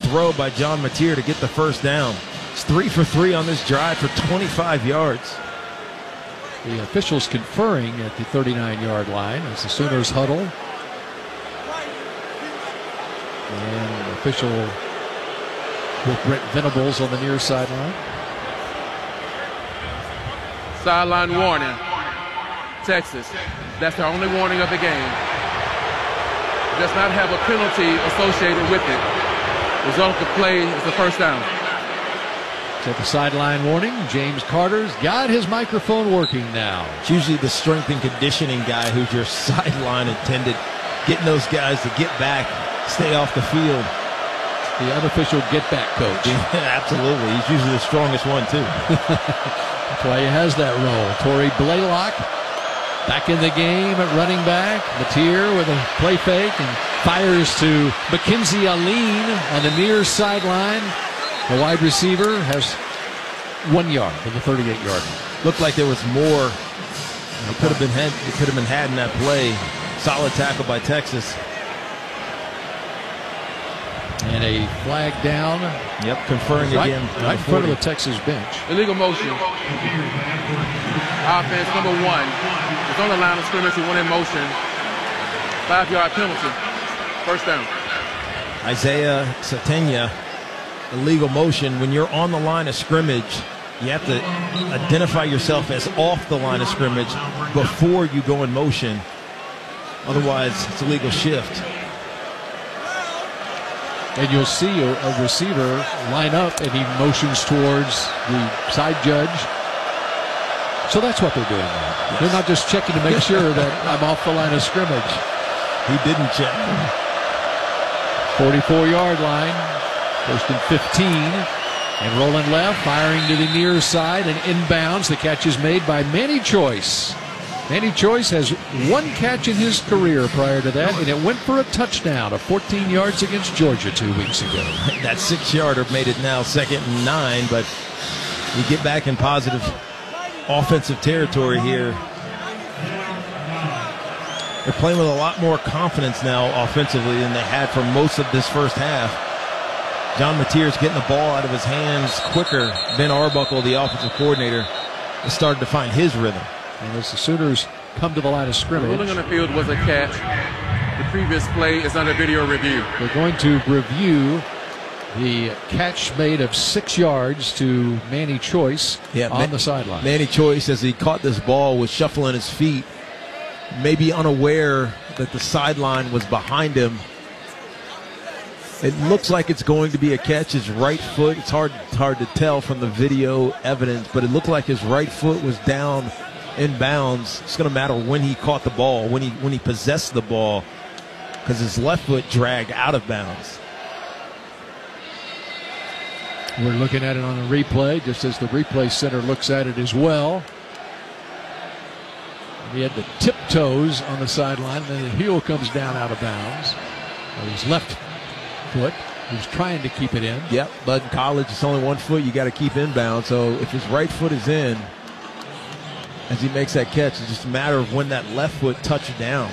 throw by John Mateer to get the first down. It's 3 for 3 on this drive for 25 yards. The officials conferring at the 39-yard line as the Sooners huddle. And the official with Brent Venables on the near sideline. Sideline warning. Texas. That's the only warning of the game. Does not have a penalty associated with it. Result of the play is the first down. So the sideline warning. James Carter's got his microphone working now. It's usually the strength and conditioning guy who's your sideline attendant, getting those guys to get back, stay off the field. The unofficial get-back coach. Yeah, absolutely. He's usually the strongest one, too. That's why he has that role. Torrey Blaylock back in the game at running back. Mateer with a play fake and fires to Mackenzie Aline on the near sideline. The wide receiver has 1 yard from the 38-yard line. Looked like there was more. It could have been had in that play. Solid tackle by Texas. And a flag down. Yep, conferring again. Right in front of the Texas bench. Illegal motion. Offense number 1 is on the line of scrimmage with 1 in motion. 5-yard penalty. First down. Isaiah Satenya, illegal motion. When you're on the line of scrimmage, you have to identify yourself as off the line of scrimmage before you go in motion. Otherwise, it's a legal shift. And you'll see a receiver line up, and he motions towards the side judge. So that's what they're doing now. Yes. They're not just checking to make sure that I'm off the line of scrimmage. He didn't check. 44-yard line, 1st and 15. And rolling left, firing to the near side, and inbounds. The catch is made by Manny Choice. Manny Choice has 1 catch in his career prior to that, and it went for a touchdown of 14 yards against Georgia 2 weeks ago. That 6-yarder made it now 2nd and 9, but you get back in positive offensive territory here. They're playing with a lot more confidence now offensively than they had for most of this first half. John Mateer's getting the ball out of his hands quicker. Ben Arbuckle, the offensive coordinator, has started to find his rhythm. And as the Sooners come to the line of scrimmage. The ruling on the field was a catch. The previous play is under video review. We're going to review the catch made of 6 yards to Manny Choice on the sideline. Manny Choice, as he caught this ball, was shuffling his feet, maybe unaware that the sideline was behind him. It looks like it's going to be a catch. His right foot, it's hard to tell from the video evidence, but it looked like his right foot was down in bounds. It's going to matter when he caught the ball, when he possessed the ball, because his left foot dragged out of bounds. We're looking at it on the replay, just as the replay center looks at it as well. He had the tiptoes on the sideline, and then the heel comes down out of bounds. His left foot, he was trying to keep it in. Yep, but in college, it's only 1 foot you got to keep inbound. So if his right foot is in, as he makes that catch, it's just a matter of when that left foot touches down.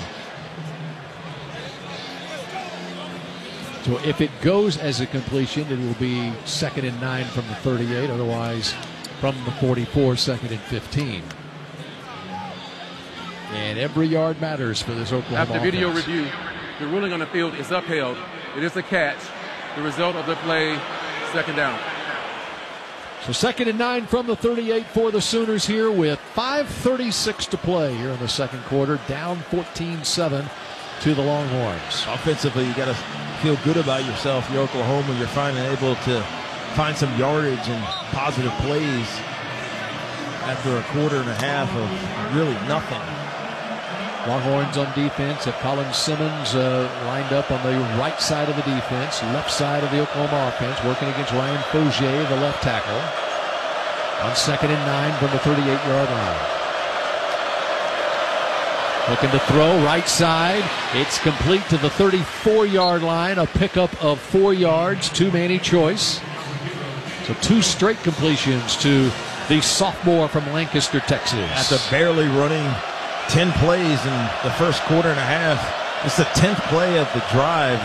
So if it goes as a completion, it will be 2nd and 9 from the 38. Otherwise, from the 44, 2nd and 15. And every yard matters for this Oklahoma After video offense. review, the ruling on the field is upheld. It is a catch. The result of the play, 2nd down. So 2nd and 9 from the 38 for the Sooners here with 5:36 to play here in the second quarter. Down 14-7 to the Longhorns. Offensively, you got to feel good about yourself. You're Oklahoma. You're finally able to find some yardage and positive plays after a quarter and a half of really nothing. Longhorns on defense have Colin Simmons lined up on the right side of the defense, left side of the Oklahoma offense, working against Ryan Fogier, the left tackle, on 2nd and 9 from the 38-yard line. Looking to throw right side. It's complete to the 34-yard line, a pickup of 4 yards to Manny Choice. So 2 straight completions to the sophomore from Lancaster, Texas. After barely running 10 plays in the first quarter and a half, it's the 10th play of the drive, and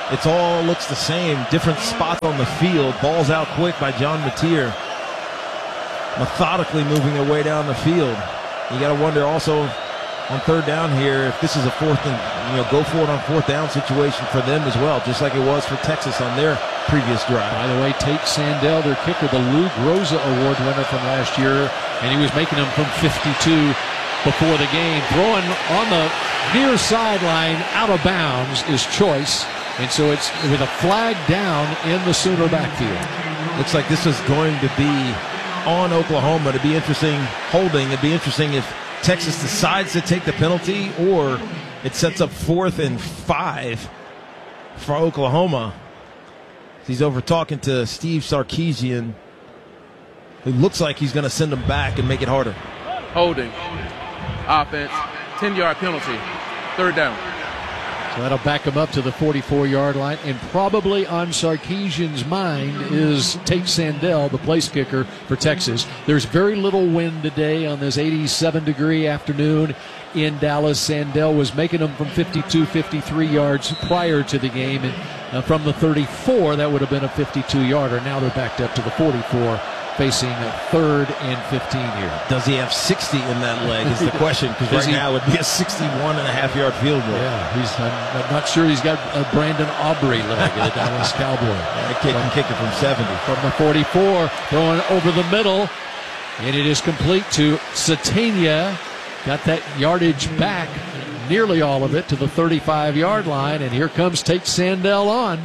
It all looks the same. Different spots on the field. Ball's out quick by John Mateer. Methodically moving their way down the field. You got to wonder also on third down here if this is a fourth and go for it on fourth down situation for them as well, just like it was for Texas on their previous drive. By the way, Tate Sandell, their kicker, the Lou Groza Award winner from last year, and he was making them from 52 before the game. Throwing on the near sideline out of bounds is choice, and so it's with a flag down in the Sooner backfield. Looks like this is going to be on Oklahoma. It'd be interesting holding. It'd be interesting if Texas decides to take the penalty or it sets up 4th and 5 for Oklahoma. He's over talking to Steve Sarkisian. It looks like he's going to send them back and make it harder. Holding. Offense. 10-yard penalty. Third down. So that'll back him up to the 44-yard line. And probably on Sarkisian's mind is Tate Sandell, the place kicker for Texas. There's very little wind today on this 87-degree afternoon in Dallas. Sandell was making them from 52, 53 yards prior to the game. And from the 34, that would have been a 52-yarder. Now they're backed up to the 44. Facing a 3rd and 15 here. Does he have 60 in that leg is the question, because right now it would be a 61.5-yard field goal. Yeah, I'm not sure he's got a Brandon Aubrey leg, the Dallas Cowboy. Can kick it from 70. From the 44, throwing over the middle, and it is complete to Satania. Got that yardage back, nearly all of it, to the 35-yard line, and here comes Tate Sandell on.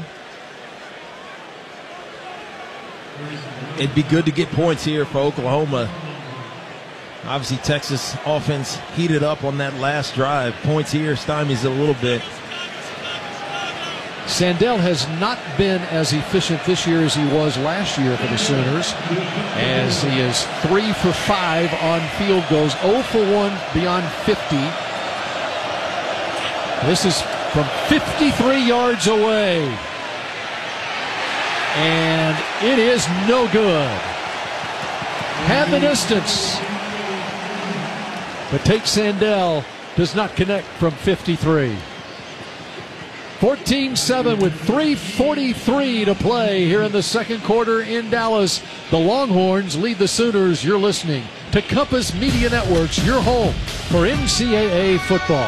It'd be good to get points here for Oklahoma. Obviously, Texas offense heated up on that last drive. Points here stymies it a little bit. Sandell has not been as efficient this year as he was last year for the Sooners, as he is 3 for 5 on field goals, 0 for 1 beyond 50. This is from 53 yards away. And it is no good. Had the distance. But Tate Sandell does not connect from 53. 14-7 with 3:43 to play here in the second quarter in Dallas. The Longhorns lead the Sooners. You're listening to Compass Media Networks, your home for NCAA football.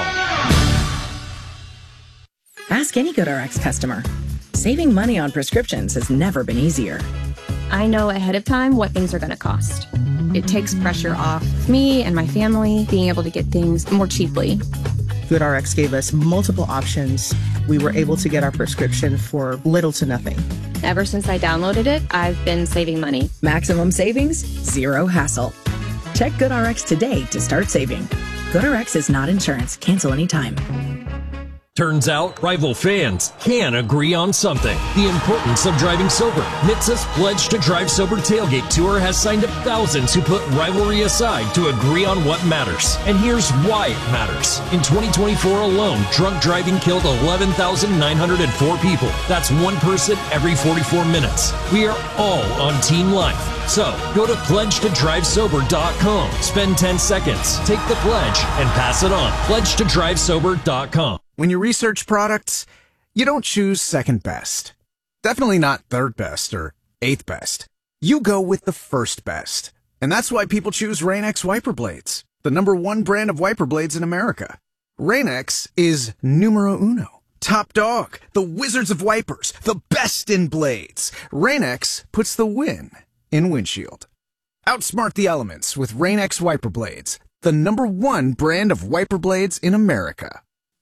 Ask any GoodRx customer. Saving money on prescriptions has never been easier. I know ahead of time what things are going to cost. It takes pressure off me and my family being able to get things more cheaply. GoodRx gave us multiple options. We were able to get our prescription for little to nothing. Ever since I downloaded it, I've been saving money. Maximum savings, zero hassle. Check GoodRx today to start saving. GoodRx is not insurance. Cancel anytime. Turns out, rival fans can agree on something. The importance of driving sober. NHTSA's Pledge to Drive Sober Tailgate Tour has signed up thousands who put rivalry aside to agree on what matters. And here's why it matters. In 2024 alone, drunk driving killed 11,904 people. That's one person every 44 minutes. We are all on Team Life. So, go to pledgetodrivesober.com. Spend 10 seconds, take the pledge, and pass it on. Pledgetodrivesober.com. When you research products, you don't choose second best. Definitely not third best or eighth best. You go with the first best. And that's why people choose Rain-X wiper blades, the #1 brand of wiper blades in America. Rain-X is numero uno. Top dog, the wizards of wipers, the best in blades. Rain-X puts the win in windshield. Outsmart the elements with Rain-X wiper blades, the #1 brand of wiper blades in America.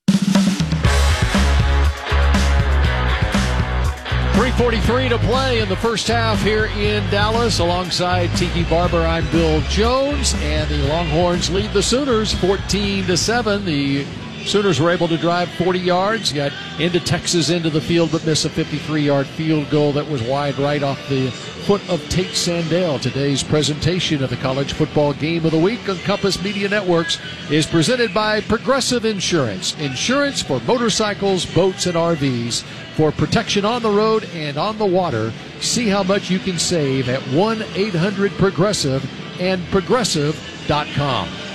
3:43 to play in the first half here in Dallas. Alongside Tiki Barber, I'm Bill Jones, and the Longhorns lead the Sooners 14-7. The Sooners were able to drive 40 yards, got into Texas into the field, but missed a 53-yard field goal that was wide right off the foot of Tate Sandell. Today's presentation of the College Football Game of the Week on Compass Media Networks is presented by Progressive Insurance. Insurance for motorcycles, boats, and RVs. For protection on the road and on the water, see how much you can save at 1-800-PROGRESSIVE and Progressive.com.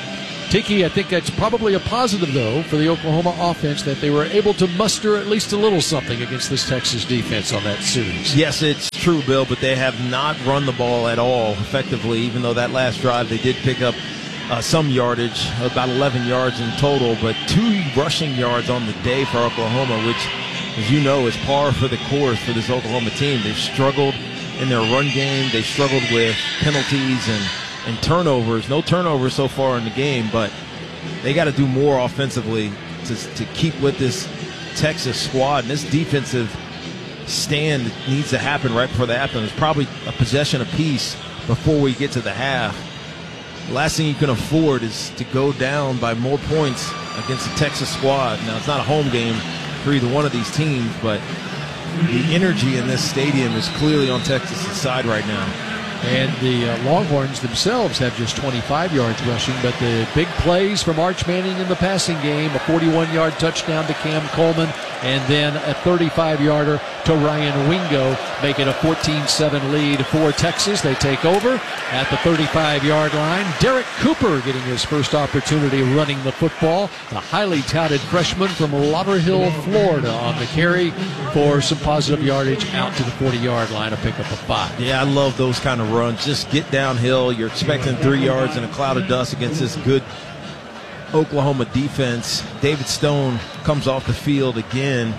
Tiki, I think that's probably a positive, though, for the Oklahoma offense, that they were able to muster at least a little something against this Texas defense on that series. Yes, it's true, Bill, but they have not run the ball at all effectively, even though that last drive they did pick up some yardage, about 11 yards in total, but 2 rushing yards on the day for Oklahoma, which, as you know, is par for the course for this Oklahoma team. They've struggled in their run game. They've struggled with penalties and turnovers. No turnovers so far in the game, but they got to do more offensively to keep with this Texas squad. And this defensive stand needs to happen right before the half. There's probably a possession apiece before we get to the half. The last thing you can afford is to go down by more points against the Texas squad. Now, it's not a home game for either one of these teams, but the energy in this stadium is clearly on Texas' side right now. And the Longhorns themselves have just 25 yards rushing, but the big plays from Arch Manning in the passing game, a 41-yard touchdown to Cam Coleman, and then a 35-yarder to Ryan Wingo, make it a 14-7 lead for Texas. They take over at the 35-yard line. Derek Cooper getting his first opportunity running the football, the highly touted freshman from Lauderhill, Florida, on the carry for some positive yardage out to the 40-yard line, a pickup of 5. Yeah, I love those kind of runs. Just get downhill. You're expecting 3 yards in a cloud of dust against this good Oklahoma defense. David Stone comes off the field again.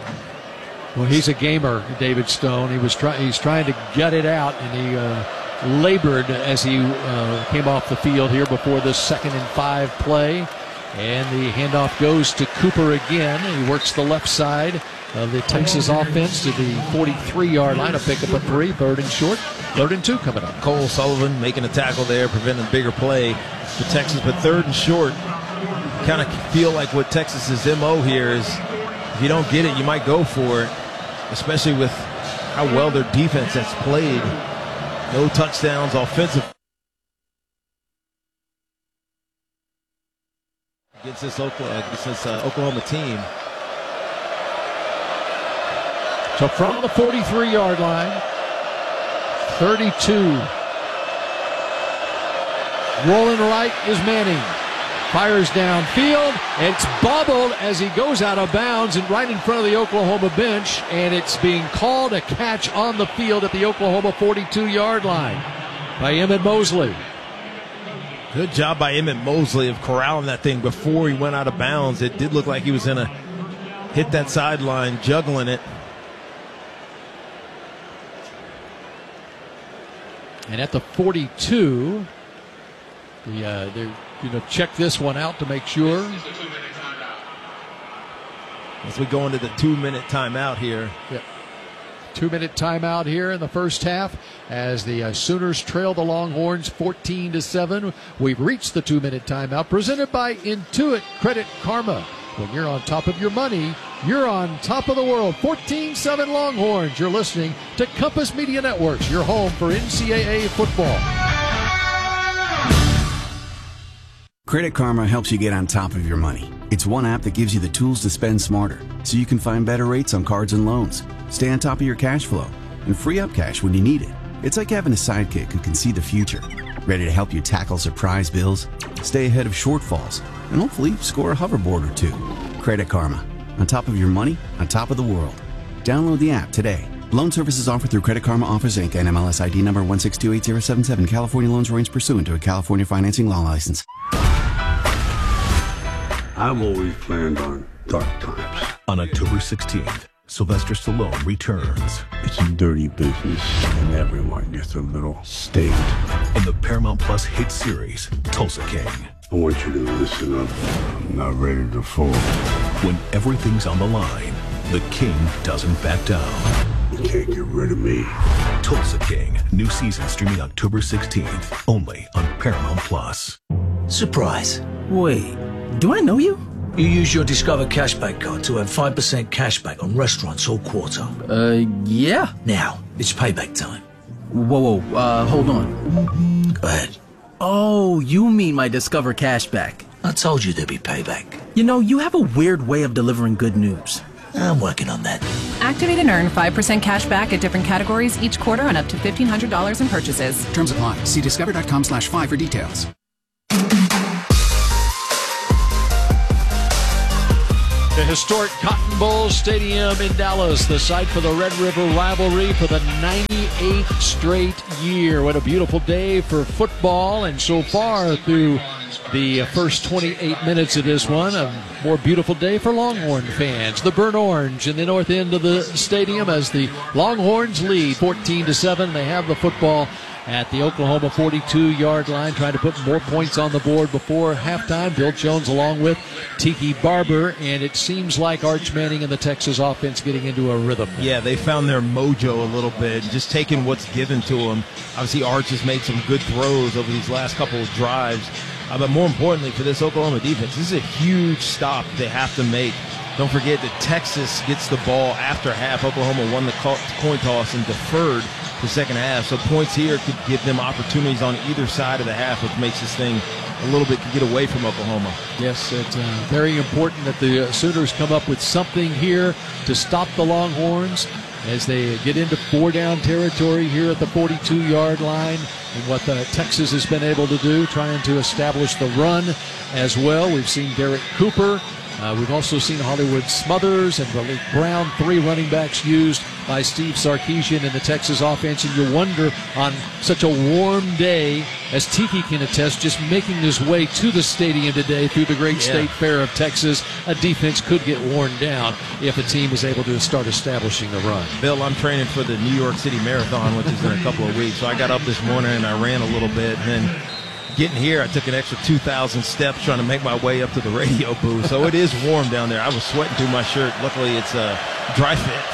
Well, he's a gamer, David Stone. He's trying to gut it out, and he labored as he came off the field here before the 2nd and 5 play. And the handoff goes to Cooper again. He works the left side of the Texas offense to the 43-yard line, a pickup of 3, 3rd and short, 3rd and 2 coming up. Cole Sullivan making a tackle there, preventing a bigger play for Texas, but 3rd and short. Kind of feel like what Texas's MO here is, if you don't get it, you might go for it, especially with how well their defense has played. No touchdowns offensive against this Oklahoma team. So from the 43-yard line, 32. Rolling right is Manning. Fires downfield. It's bobbled as he goes out of bounds and right in front of the Oklahoma bench, and it's being called a catch on the field at the Oklahoma 42-yard line by Emmett Mosley. Good job by Emmett Mosley of corralling that thing before he went out of bounds. It did look like he was going to hit that sideline, juggling it. And at the 42, they're check this one out to make sure. As we go into the 2-minute timeout here. Yep. 2-minute timeout here in the first half as the Sooners trail the Longhorns 14-7. We've reached the 2-minute timeout presented by Intuit Credit Karma. When you're on top of your money, you're on top of the world. 14-7 Longhorns. You're listening to Compass Media Networks, your home for NCAA football. Credit Karma helps you get on top of your money. It's one app that gives you the tools to spend smarter, so you can find better rates on cards and loans, stay on top of your cash flow, and free up cash when you need it. It's like having a sidekick who can see the future, ready to help you tackle surprise bills, stay ahead of shortfalls, and hopefully score a hoverboard or 2. Credit Karma. On top of your money, on top of the world. Download the app today. Loan services offered through Credit Karma Offers Inc. and MLS ID number 1628077. California loans arranged pursuant to a California financing law license. I've always planned on dark times. On October 16th, Sylvester Stallone returns. It's a dirty business, and everyone gets a little staked. In the Paramount Plus hit series, Tulsa King. I want you to listen up. I'm not ready to fall. When everything's on the line, the King doesn't back down. You can't get rid of me. Tulsa King, new season streaming October 16th, only on Paramount Plus. Surprise. Wait, do I know you? You use your Discover Cashback card to earn 5% cashback on restaurants all quarter. Yeah. Now, it's payback time. Whoa, hold on. Go ahead. Oh, you mean my Discover Cashback. I told you there'd be payback. You know, you have a weird way of delivering good news. I'm working on that. Activate and earn 5% cash back at different categories each quarter on up to $1,500 in purchases. Terms apply. See discover.com/5 for details. The historic Cotton Bowl Stadium in Dallas, the site for the Red River rivalry for the 98th straight year. What a beautiful day for football, and so far through the first 28 minutes of this one, a more beautiful day for Longhorn fans. The burnt orange in the north end of the stadium as the Longhorns lead 14-7. They have the football at the Oklahoma 42-yard line, trying to put more points on the board before halftime. Bill Jones along with Tiki Barber, and it seems like Arch Manning and the Texas offense getting into a rhythm. Yeah, they found their mojo a little bit, just taking what's given to them. Obviously, Arch has made some good throws over these last couple of drives. But more importantly for this Oklahoma defense, this is a huge stop they have to make. Don't forget that Texas gets the ball after half. Oklahoma won the coin toss and deferred the second half. So points here could give them opportunities on either side of the half, which makes this thing a little bit get away from Oklahoma. Yes, it's very important that the Sooners come up with something here to stop the Longhorns as they get into 4-down territory here at the 42-yard line. And what Texas has been able to do, trying to establish the run as well. We've seen Derek Cooper. We've also seen Hollywood Smothers and Malik Brown, 3 running backs used by Steve Sarkisian in the Texas offense. And you wonder, on such a warm day, as Tiki can attest, just making his way to the stadium today through the great State Fair of Texas, a defense could get worn down if a team is able to start establishing the run. Bill, I'm training for the New York City Marathon, which is in a couple of weeks. So I got up this morning and I ran a little bit, and then getting here, I took an extra 2,000 steps trying to make my way up to the radio booth. So it is warm down there. I was sweating through my shirt. Luckily, it's a dry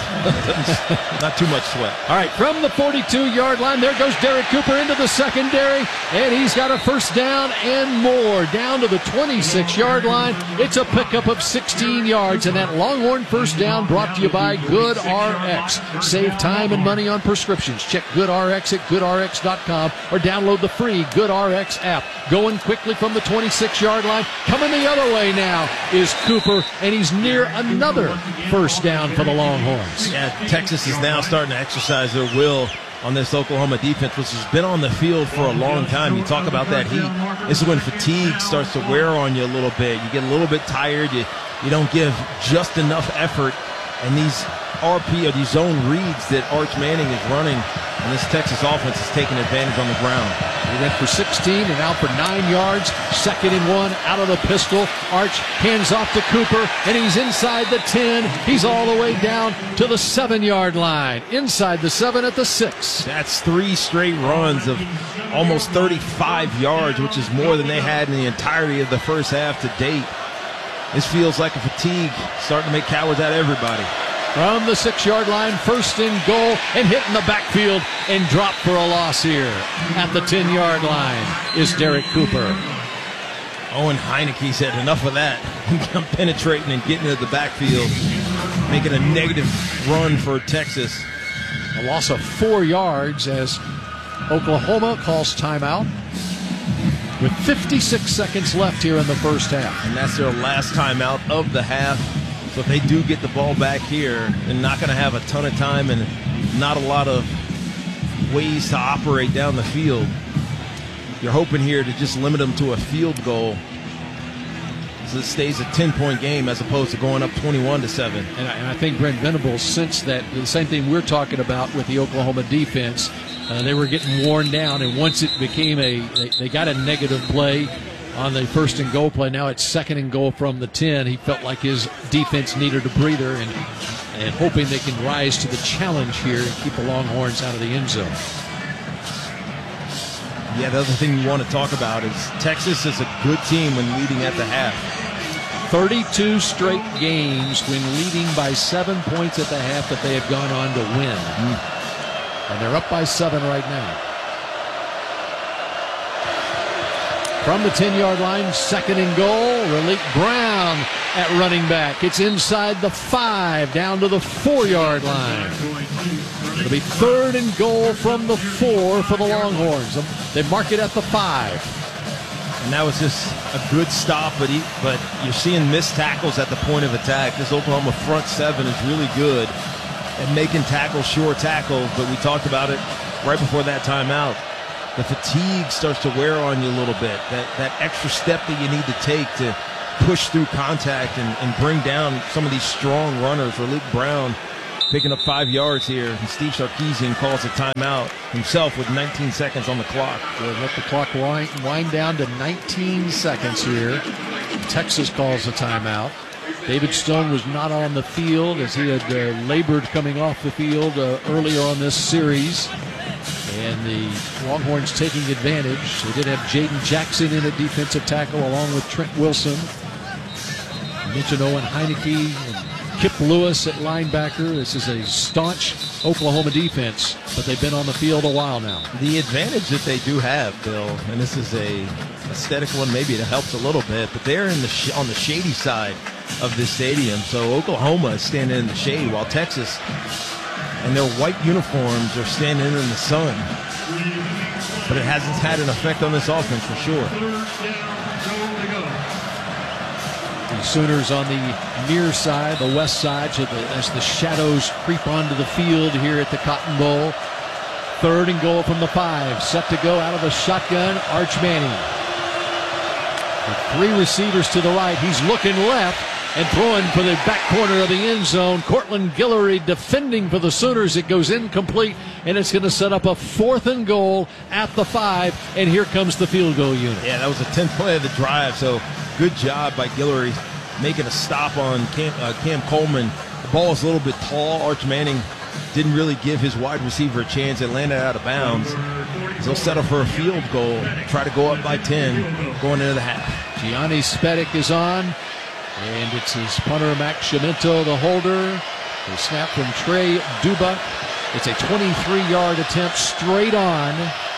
fit. Not too much sweat. All right, from the 42-yard line, there goes Derek Cooper into the secondary, and he's got a first down and more. Down to the 26-yard line. It's a pickup of 16 yards, and that Longhorn first down brought to you by GoodRx. Save time and money on prescriptions. Check GoodRx at GoodRx.com or download the free GoodRx app. Going quickly from the 26-yard line. Coming the other way now is Cooper, and he's near another first down for the Longhorns. Yeah, Texas is now starting to exercise their will on this Oklahoma defense, which has been on the field for a long time. You talk about that heat. This is when fatigue starts to wear on you a little bit. You get a little bit tired. You don't give just enough effort. And these RP or these zone reads that Arch Manning is running, and this Texas offense is taking advantage on the ground. He went for 16 and out for 9 yards. 2nd and 1 out of the pistol. Arch hands off to Cooper, and he's inside the 10. He's all the way down to the 7-yard line. Inside the 7 at the 6. That's 3 straight runs of almost 35 yards, which is more than they had in the entirety of the first half to date. This feels like a fatigue starting to make cowards out of everybody. From the 6-yard line, 1st and goal, and hit in the backfield and dropped for a loss here. At the 10-yard line is Derek Cooper. Owen Heineke said enough of that. Penetrating and getting into the backfield, making a negative run for Texas. A loss of 4 yards as Oklahoma calls timeout with 56 seconds left here in the first half. And that's their last timeout of the half. So if they do get the ball back here, they're not going to have a ton of time and not a lot of ways to operate down the field. You're hoping here to just limit them to a field goal so it stays a 10-point game as opposed to going up 21-7. And I think Brent Venables sensed that the same thing we're talking about with the Oklahoma defense. They were getting worn down, and once it became they got a negative play on the 1st and goal play. Now it's 2nd and goal from the 10. He felt like his defense needed a breather, and hoping they can rise to the challenge here and keep the Longhorns out of the end zone. Yeah, the other thing you want to talk about is Texas is a good team when leading at the half. 32 straight games when leading by 7 points at the half that they have gone on to win. And they're up by 7 right now. From the 10-yard line, 2nd and goal. Malik Brown at running back. It's inside the 5, down to the 4-yard line. It'll be 3rd and goal from the 4 for the Longhorns. They mark it at the 5. And that was just a good stop, but you're seeing missed tackles at the point of attack. This Oklahoma front 7 is really good at making tackles, sure tackles, but we talked about it right before that timeout. The fatigue starts to wear on you a little bit. That extra step that you need to take to push through contact and bring down some of these strong runners. For Luke Brown picking up 5 yards here, and Steve Sarkisian calls a timeout himself with 19 seconds on the clock. We'll let the clock wind down to 19 seconds here. Texas calls a timeout. David Stone was not on the field as he had labored coming off the field earlier on this series. And the Longhorns taking advantage. They did have Jaden Jackson in at defensive tackle along with Trent Wilson. I mentioned Owen Heineke and Kip Lewis at linebacker. This is a staunch Oklahoma defense, but they've been on the field a while now. The advantage that they do have, Bill, and this is a aesthetic one, maybe it helps a little bit, but they're on the shady side of this stadium. So Oklahoma is standing in the shade while Texas and their white uniforms are standing in the sun. But it hasn't had an effect on this offense for sure. The Sooners on the near side, the west side, as the shadows creep onto the field here at the Cotton Bowl. 3rd and goal from the 5. Set to go out of the shotgun, Arch Manning. With 3 receivers to the right, he's looking left and throwing for the back corner of the end zone. Cortland Guillory defending for the Sooners. It goes incomplete, and it's going to set up a 4th and goal at the 5, and here comes the field goal unit. Yeah, that was the 10th play of the drive, so good job by Guillory making a stop on Cam Coleman. The ball was a little bit tall. Arch Manning didn't really give his wide receiver a chance. It landed out of bounds. They'll settle for a field goal, try to go up by 10 going into the half. Gianni Spedic is on. And it's his punter, Max Sciamento, the holder. The snap from Trey Dubuck. It's a 23-yard attempt straight on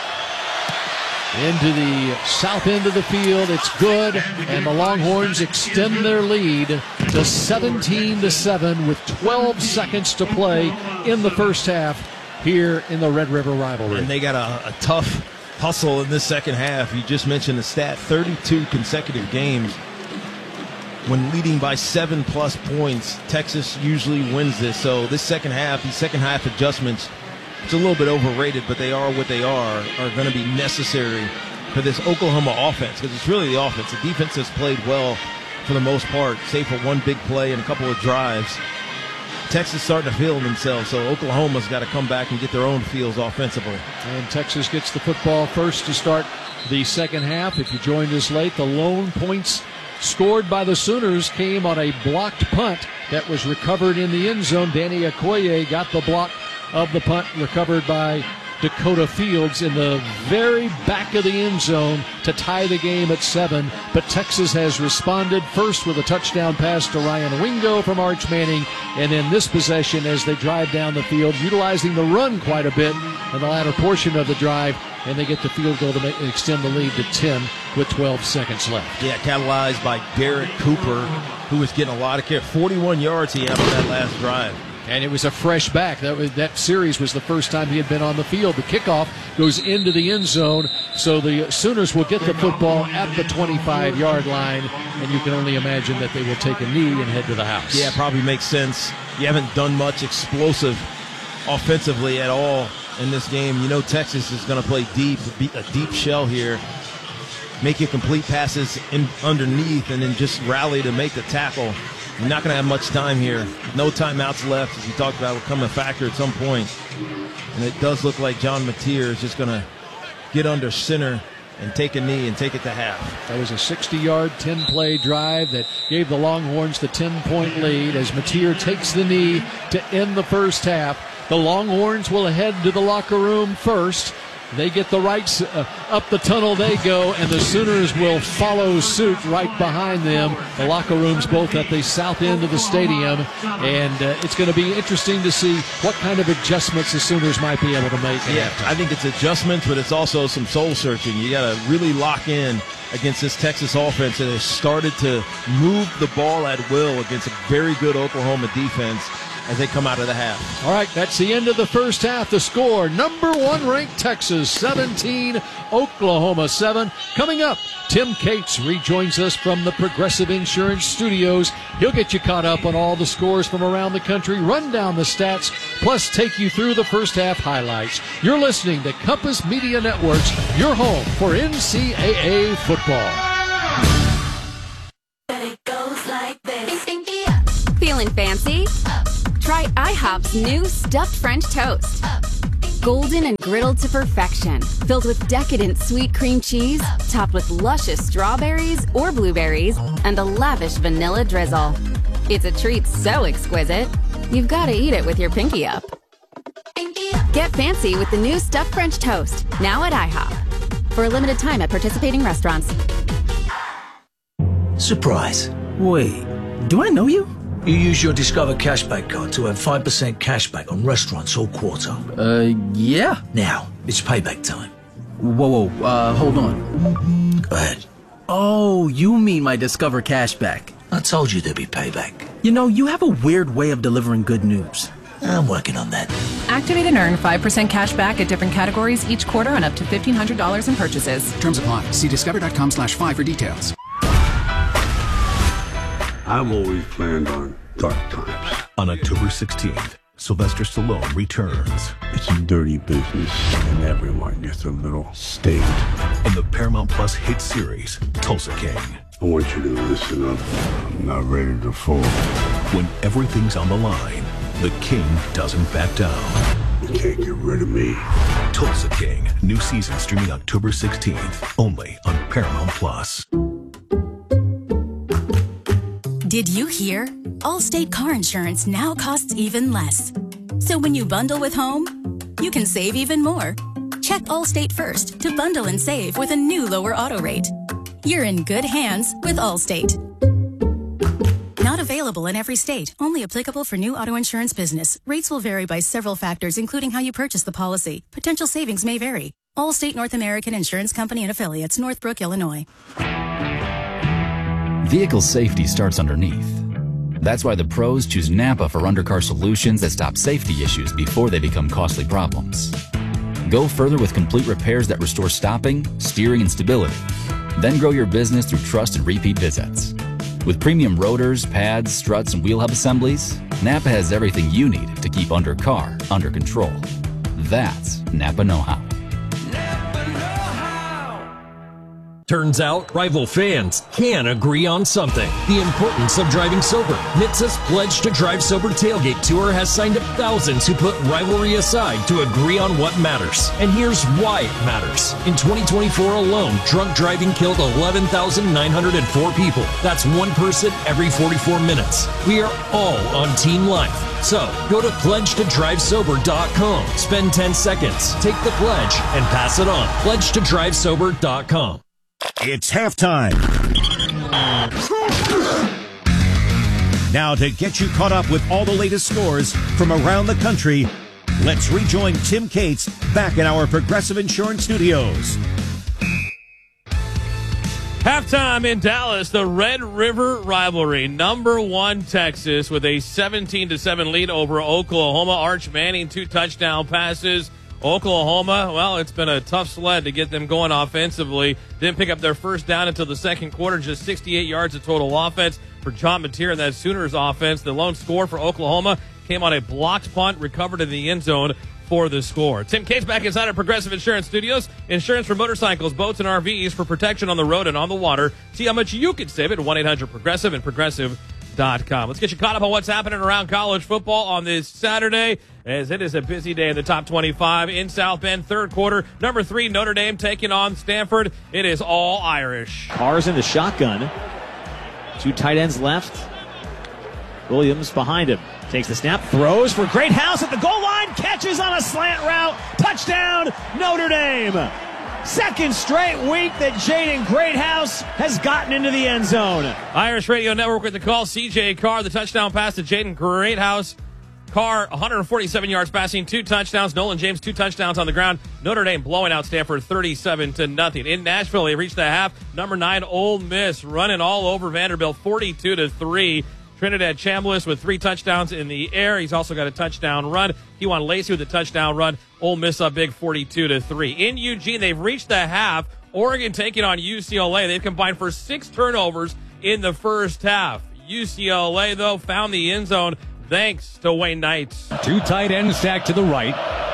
into the south end of the field. It's good, and the Longhorns extend their lead to 17-7 with 12 seconds to play in the first half here in the Red River rivalry. And they got a tough hustle in this second half. You just mentioned the stat, 32 consecutive games. When leading by 7+ points, Texas usually wins this. So this second half, these second half adjustments, it's a little bit overrated, but they are what they are going to be necessary for this Oklahoma offense, because it's really the offense. The defense has played well for the most part, save for one big play and a couple of drives. Texas starting to feel themselves, so Oklahoma's got to come back and get their own feels offensively. And Texas gets the football first to start the second half. If you joined us late, the lone points scored by the Sooners came on a blocked punt that was recovered in the end zone. Danny Okoye got the block of the punt recovered by Dakota Fields in the very back of the end zone to tie the game at 7. But Texas has responded first with a touchdown pass to Ryan Wingo from Arch Manning, and then this possession as they drive down the field, utilizing the run quite a bit in the latter portion of the drive, and they get the field goal to extend the lead to 10 with 12 seconds left. Yeah, catalyzed by Derek Cooper, who was getting a lot of care. 41 yards he had on that last drive. And it was a fresh back. That series was the first time he had been on the field. The kickoff goes into the end zone, so the Sooners will get the football at the 25-yard line, and you can only imagine that they will take a knee and head to the house. Yeah, probably makes sense. You haven't done much explosive offensively at all in this game. You know Texas is going to play deep, a deep shell here, make you complete passes underneath, and then just rally to make the tackle. You're not going to have much time here. No timeouts left, as we talked about, will come a factor at some point. And it does look like John Mateer is just going to get under center and take a knee and take it to half. That was a 60-yard, 10-play drive that gave the Longhorns the 10-point lead as Mateer takes the knee to end the first half. The Longhorns will head to the locker room first. They get the rights up the tunnel they go, and the Sooners will follow suit right behind them. The locker rooms both at the south end of the stadium, and it's going to be interesting to see what kind of adjustments the Sooners might be able to make. Yeah, I think it's adjustments, but it's also some soul searching. You got to really lock in against this Texas offense that has started to move the ball at will against a very good Oklahoma defense as they come out of the half. All right, that's the end of the first half. The score, number 1 ranked Texas 17, Oklahoma 7. Coming up, Tim Cates rejoins us from the Progressive Insurance Studios. He'll get you caught up on all the scores from around the country, run down the stats, plus take you through the first half highlights. You're listening to Compass Media Networks, your home for NCAA football. fancy? Try IHOP's new stuffed French toast. Golden and griddled to perfection, filled with decadent sweet cream cheese, topped with luscious strawberries or blueberries, and a lavish vanilla drizzle. It's a treat so exquisite, you've got to eat it with your pinky up. Get fancy with the new stuffed French toast, now at IHOP. For a limited time at participating restaurants. Surprise. Wait, do I know you? You use your Discover Cashback card to have 5% cashback on restaurants all quarter. Yeah. Now, it's payback time. Whoa, hold on. Go ahead. Oh, you mean my Discover Cashback. I told you there'd be payback. You know, you have a weird way of delivering good news. I'm working on that. Activate and earn 5% cash back at different categories each quarter on up to $1,500 in purchases. Terms apply. See discover.com/5 for details. I've always planned on dark times. On October 16th, Sylvester Stallone returns. It's a dirty business, and everyone gets a little state. In the Paramount Plus hit series, Tulsa King. I want you to listen up. I'm not ready to fall. When everything's on the line, the King doesn't back down. You can't get rid of me. Tulsa King, new season streaming October 16th, only on Paramount Plus. Did you hear? Allstate car insurance now costs even less. So when you bundle with home, you can save even more. Check Allstate first to bundle and save with a new lower auto rate. You're in good hands with Allstate. Not available in every state. Only applicable for new auto insurance business. Rates will vary by several factors, including how you purchase the policy. Potential savings may vary. Allstate North American Insurance Company and Affiliates, Northbrook, Illinois. Vehicle safety starts underneath. That's why the pros choose Napa for undercar solutions that stop safety issues before they become costly problems. Go further with complete repairs that restore stopping, steering, and stability. Then grow your business through trust and repeat visits. With premium rotors, pads, struts, and wheel hub assemblies, Napa has everything you need to keep undercar under control. That's Napa know-how. Turns out, rival fans can agree on something. The importance of driving sober. NHTSA's Pledge to Drive Sober Tailgate Tour has signed up thousands who put rivalry aside to agree on what matters. And here's why it matters. In 2024 alone, drunk driving killed 11,904 people. That's one person every 44 minutes. We are all on Team Life. So, go to pledgetodrivesober.com. Spend 10 seconds, take the pledge, and pass it on. Pledgetodrivesober.com. It's halftime. Now, to get you caught up with all the latest scores from around the country, let's rejoin Tim Cates back in our Progressive Insurance studios. Halftime in Dallas, the Red River rivalry. Number 1 Texas with a 17-7 lead over Oklahoma. Arch Manning, 2 touchdown passes. Oklahoma, well, it's been a tough sled to get them going offensively. Didn't pick up their first down until the second quarter, just 68 yards of total offense for John Mateer and that Sooners offense. The lone score for Oklahoma came on a blocked punt, recovered in the end zone for the score. Tim Cates back inside our Progressive Insurance Studios. Insurance for motorcycles, boats, and RVs for protection on the road and on the water. See how much you can save at 1-800-PROGRESSIVE and Progressive.com. Let's get you caught up on what's happening around college football on this Saturday, as it is a busy day in the top 25 in South Bend. Third quarter, number 3 Notre Dame taking on Stanford. It is all Irish. Carr's in the shotgun. 2 tight ends left. Williams behind him. Takes the snap, throws for Greathouse at the goal line, catches on a slant route. Touchdown, Notre Dame. Second straight week that Jaden Greathouse has gotten into the end zone. Irish Radio Network with the call. C.J. Carr, the touchdown pass to Jaden Greathouse. Carr, 147 yards passing, 2 touchdowns. Nolan James, 2 touchdowns on the ground. Notre Dame blowing out Stanford 37-0. In Nashville, they reached the half. Number 9, Ole Miss, running all over Vanderbilt, 42-3. Trinidad Chambliss with 3 touchdowns in the air. He's also got a touchdown run. Kewan Lacey with a touchdown run. Ole Miss up big, 42-3. In Eugene, they've reached the half. Oregon taking on UCLA. They've combined for 6 turnovers in the first half. UCLA, though, found the end zone thanks to Wayne Knight. 2 tight ends stacked to the right.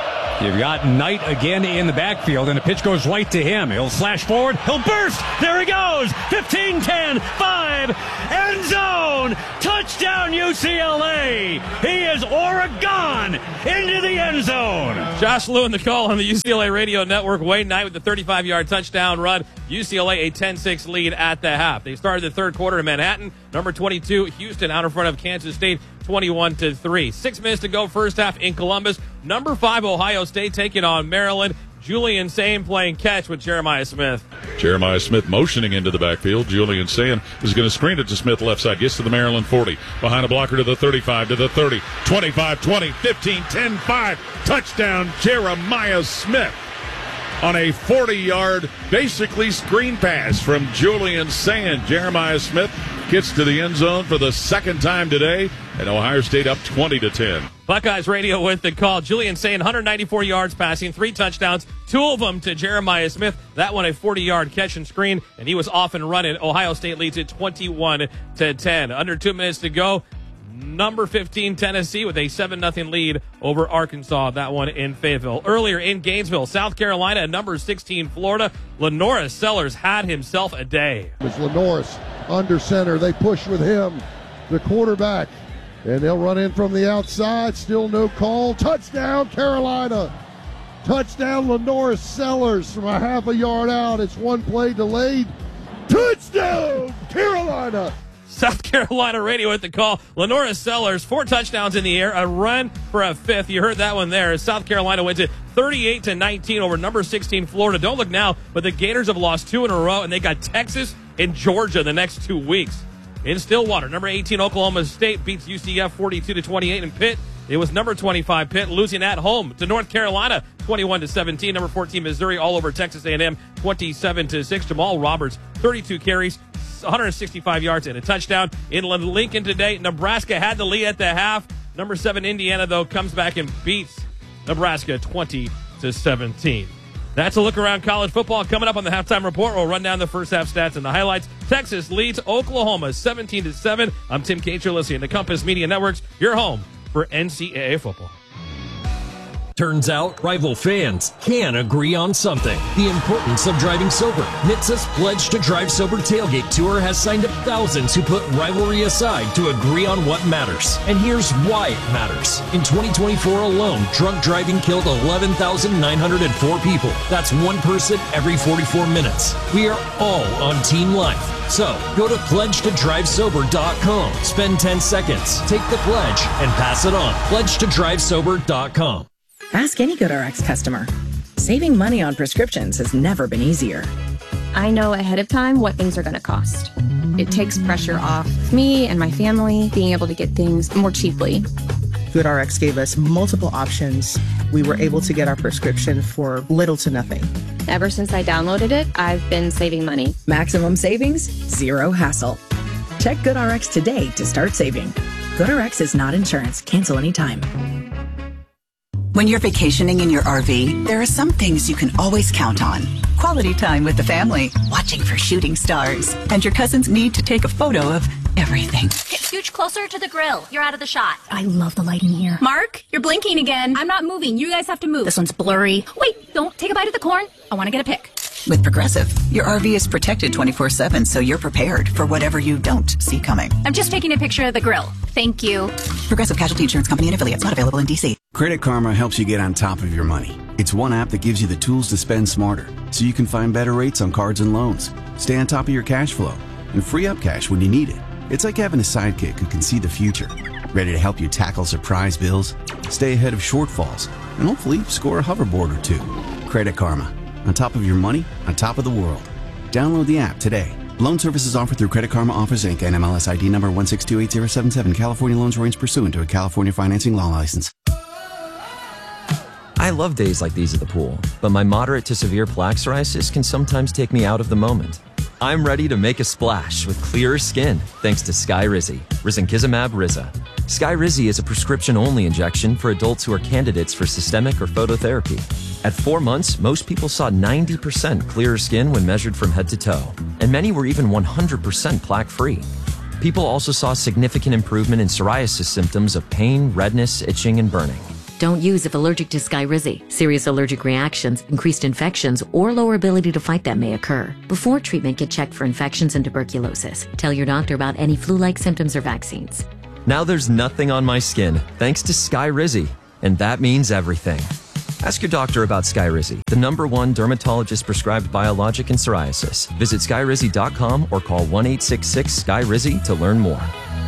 You've got Knight again in the backfield, and the pitch goes right to him. He'll slash forward. He'll burst. There he goes. 15, 10, 5. End zone. Touchdown, UCLA. He is Oregon into the end zone. Josh Lewin, the call on the UCLA Radio Network. Wayne Knight with the 35-yard touchdown run. UCLA a 10-6 lead at the half. They started the third quarter in Manhattan. Number 22, Houston, out in front of Kansas State, 21-3. 6 minutes to go first half in Columbus. Number 5, Ohio State taking on Maryland. Julian Sain playing catch with Jeremiah Smith. Jeremiah Smith motioning into the backfield. Julian Sain is going to screen it to Smith left side. Gets to the Maryland 40. Behind a blocker to the 35, to the 30. 25, 20, 15, 10, 5. Touchdown, Jeremiah Smith. On a 40-yard, basically screen pass from Julian Sain. Jeremiah Smith gets to the end zone for the second time today, and Ohio State up 20-10. Buckeyes Radio with the call. Julian Sain, 194 yards passing, 3 touchdowns, 2 of them to Jeremiah Smith. That one a 40-yard catch and screen, and he was off and running. Ohio State leads it 21-10. Under 2 minutes to go. Number 15, Tennessee, with a 7-0 lead over Arkansas. That one in Fayetteville. Earlier in Gainesville, South Carolina, and number 16, Florida. Lenoris Sellers had himself a day. It's Lenoris under center. They push with him, the quarterback, and they'll run in from the outside. Still no call. Touchdown, Carolina. Touchdown, Lenoris Sellers from a half a yard out. It's one play delayed. Touchdown, Carolina. South Carolina Radio at the call. Lenoris Sellers, 4 touchdowns in the air, a run for a 5th. You heard that one there. South Carolina wins it 38-19 over number 16 Florida. Don't look now, but the Gators have lost 2 in a row, and they got Texas and Georgia the next 2 weeks. In Stillwater, number 18 Oklahoma State beats UCF 42-28 in Pitt. It was number 25 Pitt losing at home to North Carolina 21-17. Number 14 Missouri all over Texas A&M 27-6. Jamal Roberts 32 carries, 165 yards and a touchdown. In Lincoln today, Nebraska had the lead at the half. Number 7 Indiana though comes back and beats Nebraska 20-17. That's a look around college football. Coming up on the halftime report, we'll run down the first half stats and the highlights. Texas leads Oklahoma 17-7. I'm Tim Cates. You're listening to Compass Media Networks, your home for NCAA football. Turns out, rival fans can agree on something. The importance of driving sober. NHTSA's Pledge to Drive Sober Tailgate Tour has signed up thousands who put rivalry aside to agree on what matters. And here's why it matters. In 2024 alone, drunk driving killed 11,904 people. That's 1 person every 44 minutes. We are all on Team Life. So, go to pledgetodrivesober.com. Spend 10 seconds, take the pledge, and pass it on. Pledgetodrivesober.com. Ask any GoodRx customer. Saving money on prescriptions has never been easier. I know ahead of time what things are going to cost. It takes pressure off me and my family being able to get things more cheaply. GoodRx gave us multiple options. We were able to get our prescription for little to nothing. Ever since I downloaded it, I've been saving money. Maximum savings, zero hassle. Check GoodRx today to start saving. GoodRx is not insurance. Cancel anytime. When you're vacationing in your RV, there are some things you can always count on. Quality time with the family, watching for shooting stars, and your cousin's need to take a photo of everything. Get scooch closer to the grill. You're out of the shot. I love the light in here. Mark, you're blinking again. I'm not moving. You guys have to move. This one's blurry. Wait, don't take a bite of the corn. I want to get a pic. With Progressive, your RV is protected 24/7, so you're prepared for whatever you don't see coming. I'm just taking a picture of the grill. Thank you. Progressive Casualty Insurance Company and affiliates, not available in D.C. Credit Karma helps you get on top of your money. It's one app that gives you the tools to spend smarter, so you can find better rates on cards and loans, stay on top of your cash flow, and free up cash when you need it. It's like having a sidekick who can see the future, ready to help you tackle surprise bills, stay ahead of shortfalls, and hopefully score a hoverboard or 2. Credit Karma. On top of your money, on top of the world. Download the app today. Loan services offered through Credit Karma Offers Inc. and MLS ID number 1628077. California loans arranged pursuant to a California financing law license. I love days like these at the pool, but my moderate to severe plaque psoriasis can sometimes take me out of the moment. I'm ready to make a splash with clearer skin thanks to Skyrizi, risankizumab Riza. Skyrizi is a prescription-only injection for adults who are candidates for systemic or phototherapy. At 4 months, most people saw 90% clearer skin when measured from head to toe, and many were even 100% plaque-free. People also saw significant improvement in psoriasis symptoms of pain, redness, itching, and burning. Don't use if allergic to Skyrizi. Serious allergic reactions, increased infections, or lower ability to fight them may occur. Before treatment, get checked for infections and tuberculosis. Tell your doctor about any flu-like symptoms or vaccines. Now there's nothing on my skin thanks to Skyrizi, and that means everything. Ask your doctor about Skyrizi, the #1 dermatologist-prescribed biologic in psoriasis. Visit Skyrizi.com or call 1-866-SKYRIZI to learn more.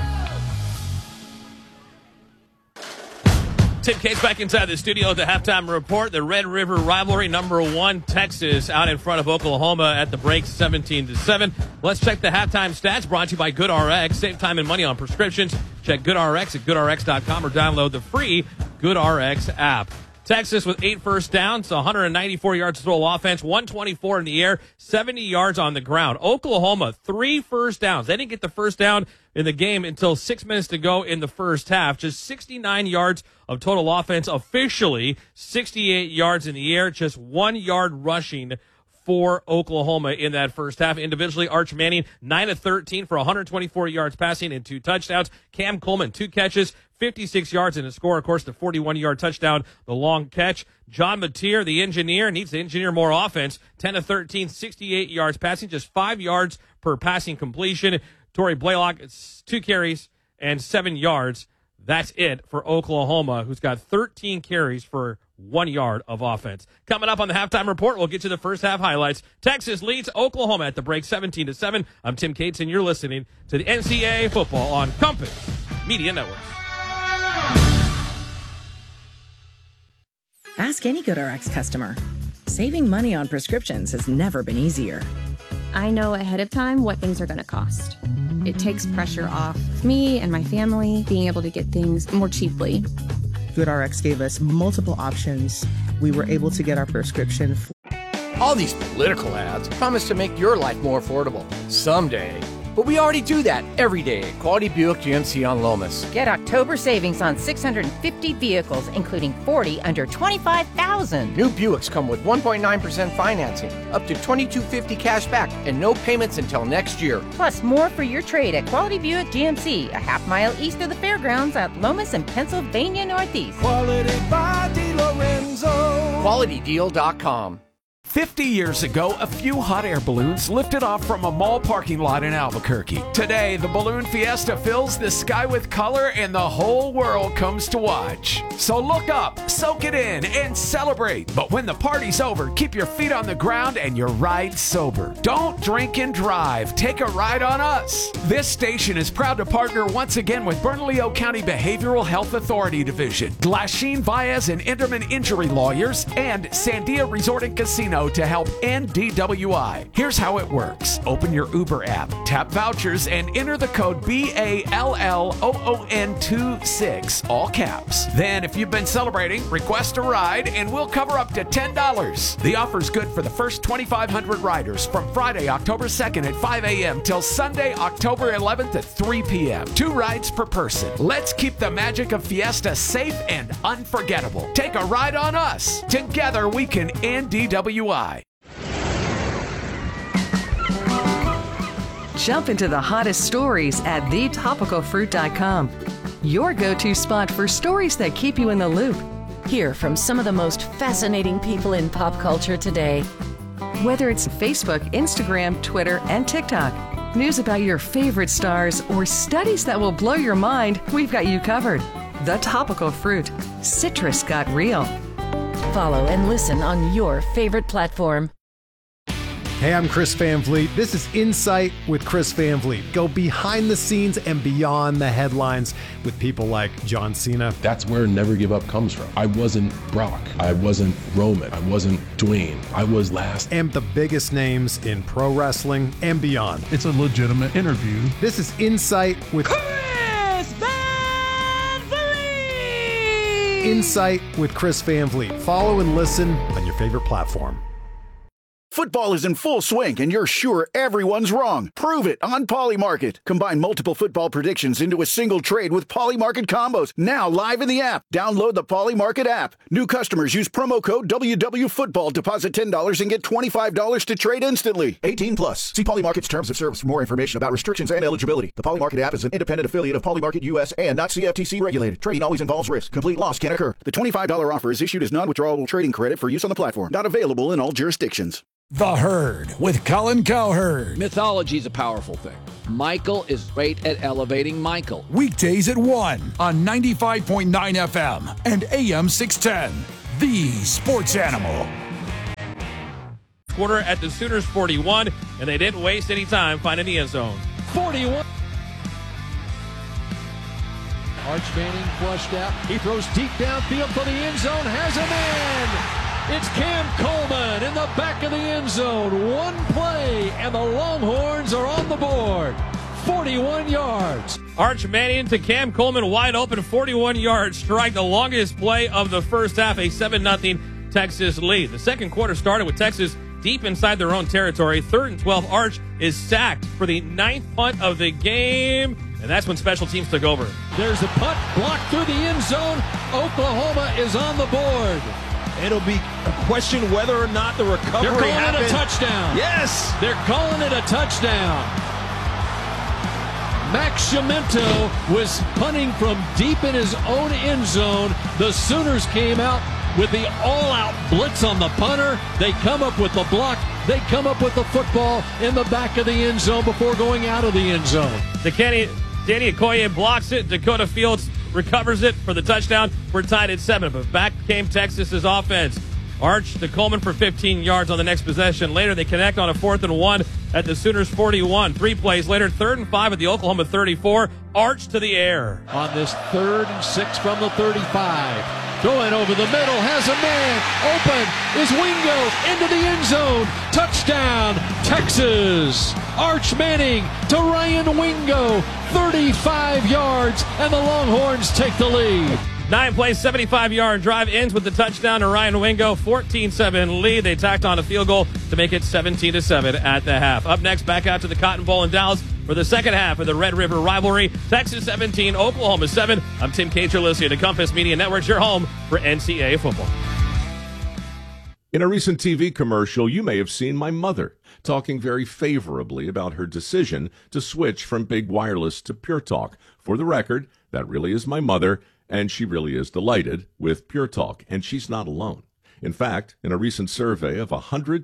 Tim Cates back inside the studio at the halftime report. The Red River rivalry, #1 Texas out in front of Oklahoma at the break, 17-7. Let's check the halftime stats brought to you by GoodRx. Save time and money on prescriptions. Check GoodRx at GoodRx.com or download the free GoodRx app. Texas with 8 first downs, 194 yards total offense, 124 in the air, 70 yards on the ground. Oklahoma, 3 first downs. They didn't get the first down in the game until 6 minutes to go in the first half. Just 69 yards of total offense officially, 68 yards in the air, just 1 yard rushing for Oklahoma in that first half. Individually, Arch Manning, 9 of 13 for 124 yards passing and 2 touchdowns. Cam Coleman, 2 catches, 56 yards and a score. Of course, the 41-yard touchdown, the long catch. John Mateer, the engineer, needs to engineer more offense. 10 of 13, 68 yards passing, just 5 yards per passing completion. Torrey Blaylock, 2 carries and 7 yards. That's it for Oklahoma, who's got 13 carries for 1 yard of offense. Coming up on the halftime report, we'll get to the first half highlights. Texas leads Oklahoma at the break, 17-7. I'm Tim Cates, and you're listening to the NCAA football on Compass Media Network. Ask any GoodRx customer. Saving money on prescriptions has never been easier. I know ahead of time what things are going to cost. It takes pressure off me and my family being able to get things more cheaply. GoodRx gave us multiple options. We were able to get our prescription. All these political ads promise to make your life more affordable. Someday. But we already do that every day at Quality Buick GMC on Lomas. Get October savings on 650 vehicles, including 40 under $25,000. New Buicks come with 1.9% financing, up to $2,250 cash back, and no payments until next year. Plus more for your trade at Quality Buick GMC, a half mile east of the fairgrounds at Lomas and Pennsylvania Northeast. Quality by DeLorenzo. QualityDeal.com. 50 years ago, a few hot air balloons lifted off from a mall parking lot in Albuquerque. Today, the Balloon Fiesta fills the sky with color and the whole world comes to watch. So look up, soak it in, and celebrate. But when the party's over, keep your feet on the ground and your ride sober. Don't drink and drive. Take a ride on us. This station is proud to partner once again with Bernalillo County Behavioral Health Authority Division, Glasheen, Baez, and Enderman Injury Lawyers, and Sandia Resort and Casino to help end DWI. Here's how it works. Open your Uber app, tap vouchers, and enter the code BALLOON26, all caps. Then, if you've been celebrating, request a ride, and we'll cover up to $10. The offer's good for the first 2,500 riders from Friday, October 2nd at 5 a.m. till Sunday, October 11th at 3 p.m. 2 rides per person. Let's keep the magic of Fiesta safe and unforgettable. Take a ride on us. Together, we can end DWI. Jump into the hottest stories at thetopicalfruit.com. Your go-to spot for stories that keep you in the loop. Hear from some of the most fascinating people in pop culture today. Whether it's Facebook, Instagram, Twitter, and TikTok, news about your favorite stars, or studies that will blow your mind, we've got you covered. The Topical Fruit. Citrus got real. Follow and listen on your favorite platform. Hey, I'm Chris Van Vliet. This is Insight with Chris Van Vliet. Go behind the scenes and beyond the headlines with people like John Cena. That's where Never Give Up comes from. I wasn't Brock. I wasn't Roman. I wasn't Dwayne. I was last. And the biggest names in pro wrestling and beyond. It's a legitimate interview. This is Insight with Chris Van Vliet. Insight with Chris Van Vliet. Follow and listen on your favorite platform. Football is in full swing, and you're sure everyone's wrong. Prove it on Polymarket. Combine multiple football predictions into a single trade with Polymarket combos. Now live in the app. Download the Polymarket app. New customers use promo code WWFootball. Deposit $10 and get $25 to trade instantly. 18 plus. See Polymarket's terms of service for more information about restrictions and eligibility. The Polymarket app is an independent affiliate of Polymarket US and not CFTC regulated. Trading always involves risk. Complete loss can occur. The $25 offer is issued as non-withdrawable trading credit for use on the platform. Not available in all jurisdictions. The Herd with Colin Cowherd. Mythology is a powerful thing. Michael is great at elevating Michael. Weekdays at 1 on 95.9 FM and AM 610. The Sports Animal. Quarter at the Sooners 41, and they didn't waste any time finding the end zone. 41. Arch Manning flushed out. He throws deep downfield for the end zone. Has him in. It's Cam Coleman in the back of the end zone. One play, and the Longhorns are on the board. 41 yards. Arch Manning to Cam Coleman, wide open, 41 yards strike, the longest play of the first half, a 7-0 Texas lead. The second quarter started with Texas deep inside their own territory. 3rd and 12, Arch is sacked for the 9th punt of the game, and that's when special teams took over. There's a punt blocked through the end zone. Oklahoma is on the board. It'll be a question whether or not the recovery They're calling happened. it a touchdown. Yes. They're calling it a touchdown. Max Chiamento was punting from deep in his own end zone. The Sooners came out with the all-out blitz on the punter. They come up with the block. They come up with the football in the back of the end zone before going out of the end zone. Danny Okoye blocks it. Dakota Fields recovers it for the touchdown. We're tied at 7, but back came Texas's offense. Arch to Coleman for 15 yards on the next possession. Later, they connect on a 4th and 1 at the Sooners 41. 3 plays later, 3rd and 5 at the Oklahoma 34. Arch to the air. On this 3rd and 6 from the 35. Throwing over the middle, has a man open, is Wingo into the end zone. Touchdown, Texas. Arch Manning to Ryan Wingo, 35 yards, and the Longhorns take the lead. 9 plays, 75-yard drive ends with the touchdown to Ryan Wingo, 14-7 lead. They tacked on a field goal to make it 17-7 at the half. Up next, back out to the Cotton Bowl in Dallas for the second half of the Red River rivalry. Texas 17, Oklahoma 7. I'm Tim Cater, listening to Compass Media Networks, your home for NCAA football. In a recent TV commercial, you may have seen my mother talking very favorably about her decision to switch from Big Wireless to Pure Talk. For the record, that really is my mother, and she really is delighted with Pure Talk, and she's not alone. In fact, in a recent survey of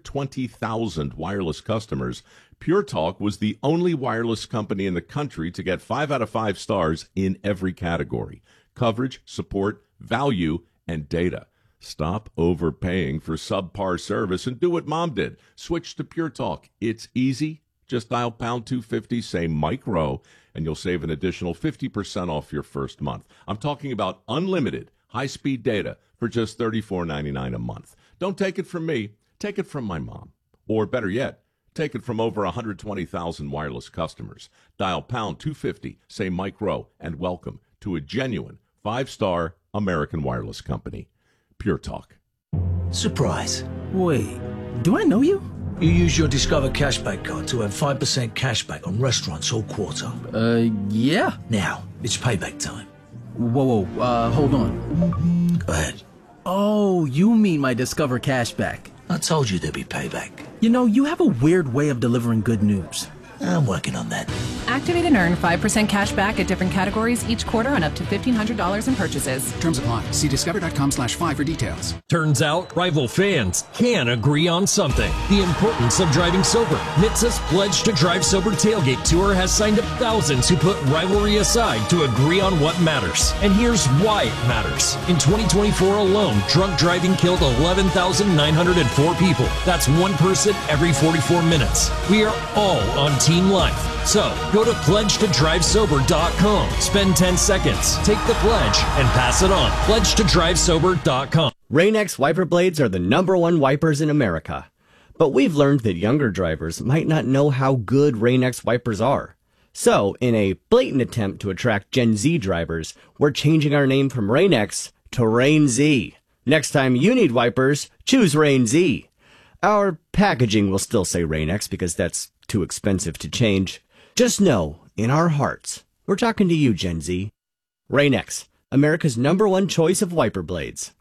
120,000 wireless customers, Pure Talk was the only wireless company in the country to get 5 out of 5 stars in every category: coverage, support, value, and data. Stop overpaying for subpar service and do what Mom did. Switch to Pure Talk. It's easy. Just dial pound 250, say Mike Rowe, and you'll save an additional 50% off your first month. I'm talking about unlimited high-speed data for just $34.99 a month. Don't take it from me. Take it from my mom. Or better yet, take it from over 120,000 wireless customers. Dial pound 250, say Mike Rowe, and welcome to a genuine 5-star American wireless company. Pure Talk. Surprise. Wait, do I know you? You use your Discover Cashback card to have 5% cashback on restaurants all quarter. Yeah. Now, it's payback time. Whoa, hold on. Go ahead. Oh, you mean my Discover Cashback. I told you there'd be payback. You know, you have a weird way of delivering good news. I'm working on that. Activate and earn 5% cash back at different categories each quarter on up to $1,500 in purchases. Terms apply. See discover.com/5 for details. Turns out rival fans can agree on something. The importance of driving sober. NHTSA's Pledge to Drive Sober Tailgate Tour has signed up thousands who put rivalry aside to agree on what matters. And here's why it matters. In 2024 alone, drunk driving killed 11,904 people. That's one person every 44 minutes. We are all on Team Life. So, go to pledgetodrivesober.com. Spend 10 seconds, take the pledge, and pass it on. Pledgetodrivesober.com. Rain-X wiper blades are the #1 wipers in America. But we've learned that younger drivers might not know how good Rain-X wipers are. So, in a blatant attempt to attract Gen Z drivers, we're changing our name from Rain-X to Rain-Z. Next time you need wipers, choose Rain-Z. Our packaging will still say Rain-X because that's too expensive to change. Just know, in our hearts, we're talking to you, Gen Z. Rain-X, America's #1 choice of wiper blades.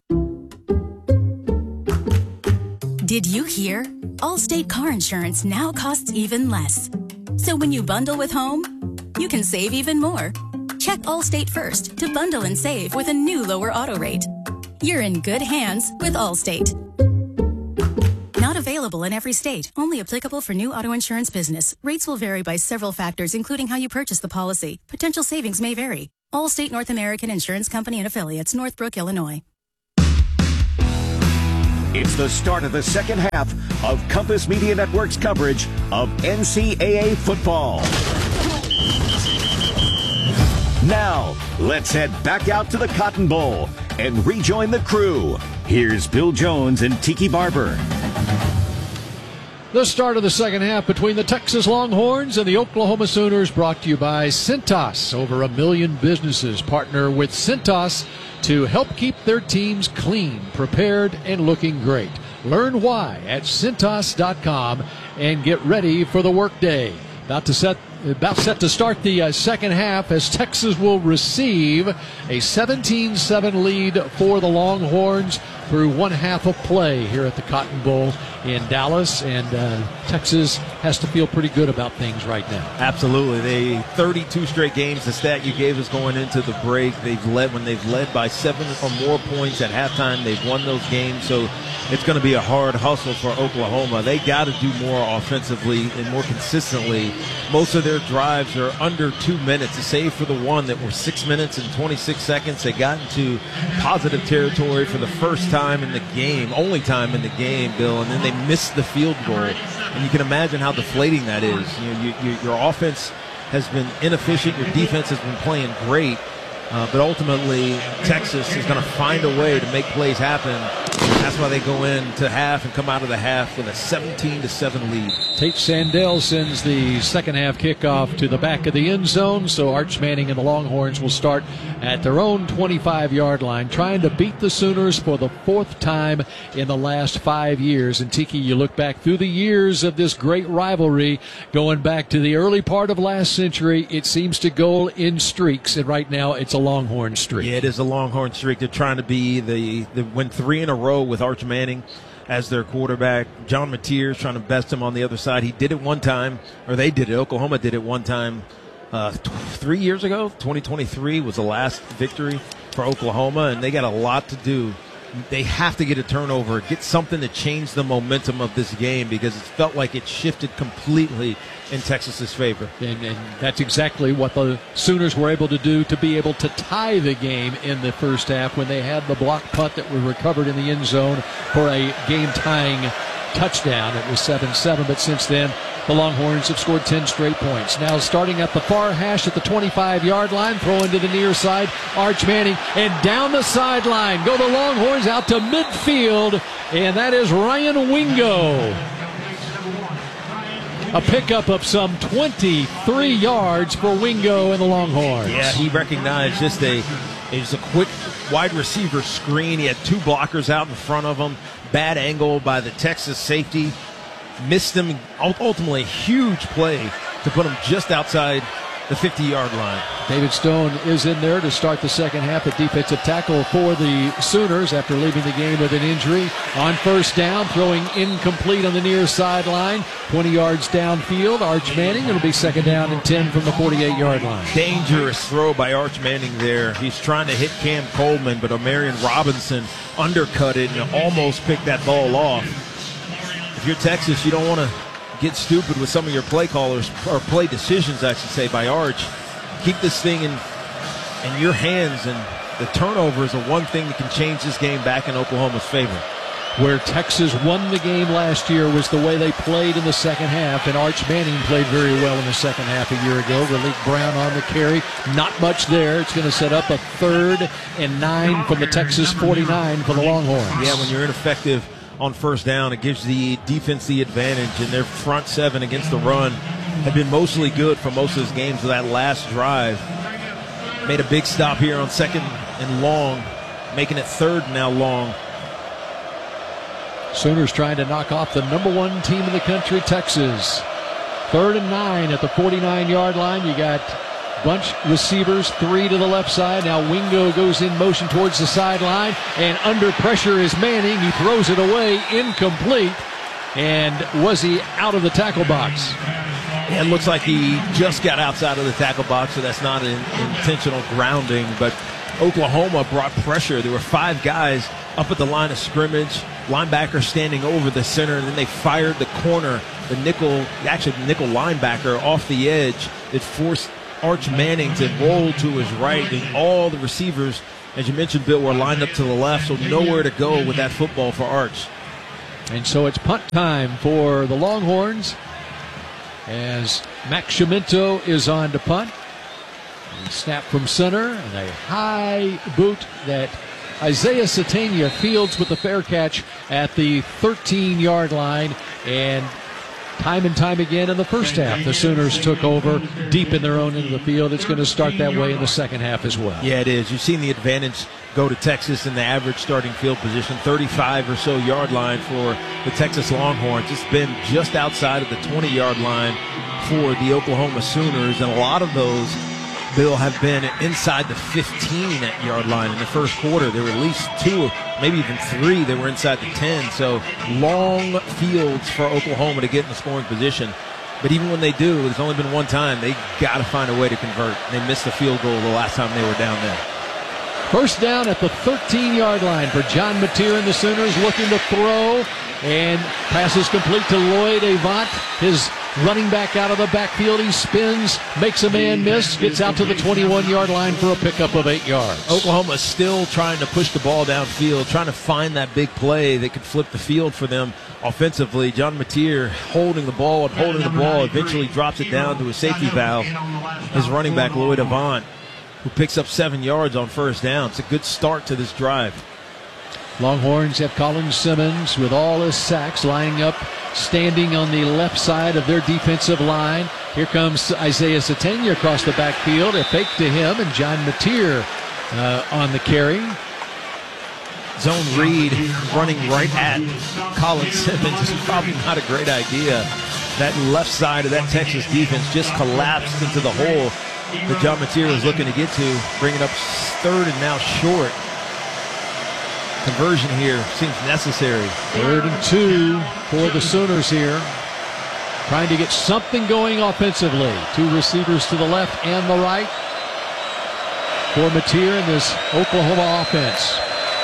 Did you hear? Allstate car insurance now costs even less. So when you bundle with home, you can save even more. Check Allstate first to bundle and save with a new lower auto rate. You're in good hands with Allstate. Not available in every state. Only applicable for new auto insurance business. Rates will vary by several factors, including how you purchase the policy. Potential savings may vary. Allstate North American Insurance Company and Affiliates, Northbrook, Illinois. It's the start of the second half of Compass Media Network's coverage of NCAA football. Now, let's head back out to the Cotton Bowl and rejoin the crew. Here's Bill Jones and Tiki Barber. The start of the second half between the Texas Longhorns and the Oklahoma Sooners, brought to you by Cintas. Over 1 million businesses partner with Cintas to help keep their teams clean, prepared, and looking great. Learn why at Cintas.com and get ready for the workday. About set to start the second half as Texas will receive a 17-7 lead for the Longhorns through one half of play here at the Cotton Bowl in Dallas, and Texas has to feel pretty good about things right now. Absolutely. They 32 straight games, the stat you gave us going into the break. When they've led by 7 or more points at halftime, they've won those games. So it's going to be a hard hustle for Oklahoma. They got to do more offensively and more consistently. Most of their drives are under 2 minutes, save for the one that were 6 minutes and 26 seconds. They got into positive territory for the first time in the game, only time in the game, Bill, and then they missed the field goal. And you can imagine how deflating that is. Your offense has been inefficient, your defense has been playing great, but ultimately Texas is going to find a way to make plays happen. That's why they go into half and come out of the half with a 17-7 lead. Tate Sandell sends the second half kickoff to the back of the end zone, so Arch Manning and the Longhorns will start at their own 25-yard line, trying to beat the Sooners for the 4th time in the last 5 years. And Tiki, you look back through the years of this great rivalry, going back to the early part of last century, it seems to go in streaks, and right now it's a Longhorn streak. Yeah, it is a Longhorn streak. They're trying to be the win 3 in a row with Arch Manning as their quarterback. John Mateers trying to best him on the other side. He did it one time, or they did it. Oklahoma did it one time 3 years ago. 2023 was the last victory for Oklahoma, and they got a lot to do. They have to get a turnover, get something to change the momentum of this game, because it felt like it shifted completely in Texas's favor. And that's exactly what the Sooners were able to do, to be able to tie the game in the first half when they had the block punt that was recovered in the end zone for a game-tying touchdown. It was 7-7, but since then the Longhorns have scored 10 straight points. Now starting at the far hash at the 25-yard line, throwing to the near side, Arch Manning, and down the sideline go the Longhorns out to midfield, and that is Ryan Wingo. A pickup of some 23 yards for Wingo and the Longhorns. Yeah, he recognized just a quick wide receiver screen. He had 2 blockers out in front of him. Bad angle by the Texas safety. Missed him. Ultimately, a huge play to put him just outside the 50-yard line. David Stone is in there to start the second half at defensive tackle for the Sooners after leaving the game with an injury. On first down, throwing incomplete on the near sideline. 20 yards downfield. Arch Manning. It'll be second down and 10 from the 48-yard line. Dangerous throw by Arch Manning there. He's trying to hit Cam Coleman, but Omarion Robinson undercut it and almost picked that ball off. If you're Texas, you don't want to get stupid with some of your play callers, or play decisions, I should say, by Arch. Keep this thing in your hands, and the turnover is the one thing that can change this game back in Oklahoma's favor. Where Texas won the game last year was the way they played in the second half, and Arch Manning played very well in the second half a year ago. Raleek Brown on the carry. Not much there. It's going to set up a 3rd and 9 from the Texas 49 for the Longhorns. Yeah, when you're ineffective on first down, it gives the defense the advantage, and their front 7 against the run have been mostly good for most of those games. Of that last drive, made a big stop here on 2nd and long, making it 3rd now long. Sooners trying to knock off the number 1 team in the country, Texas. 3rd and 9 at the 49-yard line. You got bunch receivers, 3 to the left side. Now Wingo goes in motion towards the sideline, and under pressure is Manning. He throws it away, incomplete. And was he out of the tackle box? Yeah, it looks like he just got outside of the tackle box, so that's not an intentional grounding. But Oklahoma brought pressure. There were 5 guys up at the line of scrimmage, linebacker standing over the center, and then they fired the corner, the nickel linebacker off the edge. It forced Arch Manning to roll to his right, and all the receivers, as you mentioned, Bill, were lined up to the left, so nowhere to go with that football for Arch. And so it's punt time for the Longhorns as Max Chiminto is on to punt. Snap from center, and a high boot that Isaiah Satania fields with the fair catch at the 13-yard line. And time again in the first half, the Sooners took over deep in their own end of the field. It's going to start that way in the second half as well. Yeah, it is. You've seen the advantage go to Texas in the average starting field position, 35 or so yard line for the Texas Longhorns. It's been just outside of the 20-yard line for the Sooners, and a lot of those, Bill, have been inside the 15-yard line in the first quarter. There were at least 2, maybe even 3 that were inside the 10. So long fields for Oklahoma to get in the scoring position. But even when they do, there's only been one time, they got to find a way to convert. They missed the field goal the last time they were down there. First down at the 13-yard line for John Mateer and the Sooners, looking to throw, and passes complete to Lloyd Avant, his running back out of the backfield. He spins, makes a man miss, gets out to the 21-yard line for a pickup of 8 yards. Oklahoma is still trying to push the ball downfield, trying to find that big play that could flip the field for them offensively. John Mateer holding the ball, eventually drops it down to a safety valve. His running back, Lloyd Avant, who picks up 7 yards on first down. It's a good start to this drive. Longhorns have Colin Simmons with all his sacks lining up, standing on the left side of their defensive line. Here comes Isaiah Satania across the backfield. A fake to him, and John Mateer on the carry. Zone read running right at Colin Simmons is probably not a great idea. That left side of that Texas defense just collapsed into the hole that John Mateer was looking to get to, bringing up 3rd and now short. Conversion here seems necessary. 3rd and 2 for the Sooners here. Trying to get something going offensively. 2 receivers to the left and the right for Mateer in this Oklahoma offense.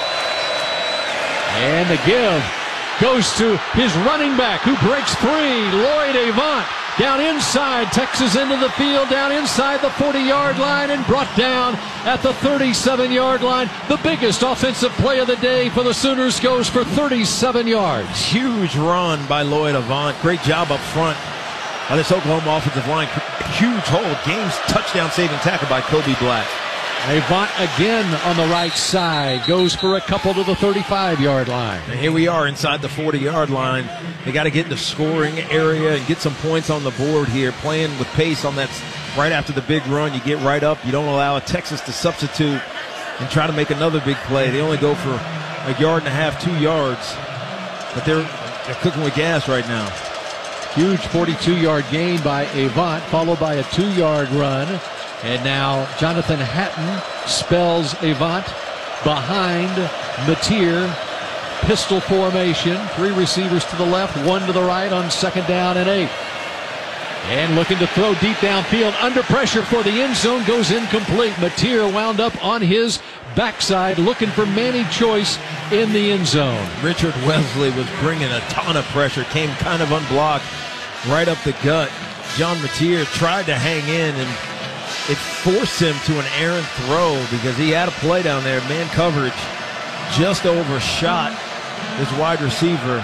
And the give goes to his running back, who breaks free, Lloyd Avant. Down inside, Texas into the field, down inside the 40-yard line, and brought down at the 37-yard line. The biggest offensive play of the day for the Sooners goes for 37 yards. Huge run by Lloyd Avant. Great job up front by this Oklahoma offensive line. Huge hole. Game's touchdown-saving tackle by Kobe Black. Avant again on the right side, goes for a couple to the 35-yard line. And here we are inside the 40-yard line. They got to get in the scoring area and get some points on the board here, playing with pace on that right after the big run. You get right up. You don't allow Texas to substitute and try to make another big play. They only go for 1.5 yards, 2 yards. But they're cooking with gas right now. Huge 42-yard gain by Avant, followed by a 2-yard run. And now Jonathan Hatton spells Avant behind Mateer. Pistol formation. 3 receivers to the left, 1 to the right on 2nd down and 8. And looking to throw deep downfield. Under pressure for the end zone. Goes incomplete. Mateer wound up on his backside looking for Manny Choice in the end zone. Richard Wesley was bringing a ton of pressure. Came kind of unblocked right up the gut. John Mateer tried to hang in, and it forced him to an errant throw because he had a play down there. Man coverage just overshot his wide receiver.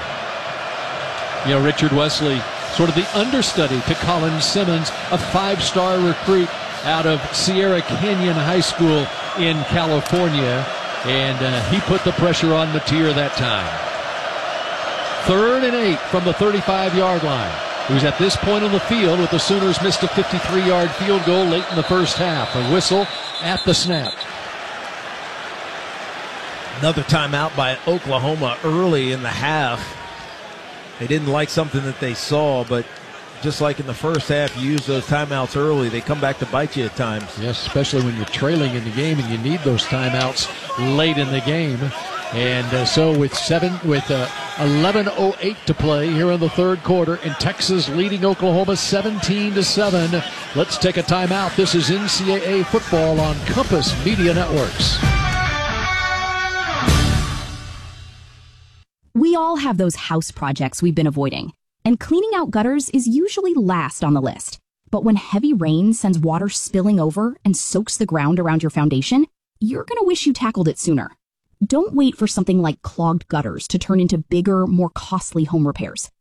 You know, Richard Wesley, sort of the understudy to Colin Simmons, a 5-star recruit out of Sierra Canyon High School in California. And he put the pressure on Mateer that time. 3rd and 8 from the 35-yard line. Who's at this point on the field with the Sooners missed a 53-yard field goal late in the first half. A whistle at the snap. Another timeout by Oklahoma early in the half. They didn't like something that they saw, but just like in the first half, you use those timeouts early. They come back to bite you at times. Yes, especially when you're trailing in the game and you need those timeouts late in the game. And so with 11:08 to play here in the third quarter, and Texas leading Oklahoma 17-7. Let's take a timeout. This is NCAA football on Compass Media Networks. We all have those house projects we've been avoiding, and cleaning out gutters is usually last on the list. But when heavy rain sends water spilling over and soaks the ground around your foundation, you're going to wish you tackled it sooner. Don't wait for something like clogged gutters to turn into bigger, more costly home repairs.